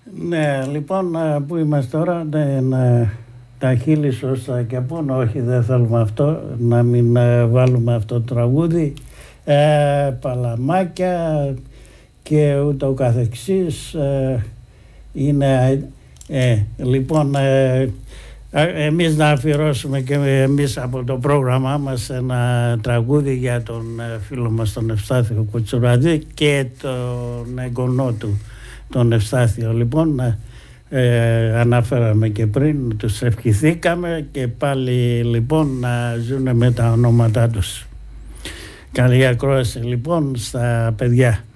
Ναι, λοιπόν, που είμαστε τώρα, τα χείλη σωστά και πόνο, όχι δεν θέλουμε αυτό, να μην βάλουμε αυτό το τραγούδι, παλαμάκια και ούτω καθεξής, είναι, λοιπόν, εμείς να αφιερώσουμε και εμείς από το πρόγραμμά μας ένα τραγούδι για τον φίλο μας τον Ευστάθιο Κουτσουραδί και τον εγγονό του τον Ευστάθιο. Λοιπόν, αναφέραμε και πριν, τους ευχηθήκαμε και πάλι λοιπόν να ζουν με τα ονόματά τους. Καλή ακρόαση λοιπόν στα παιδιά.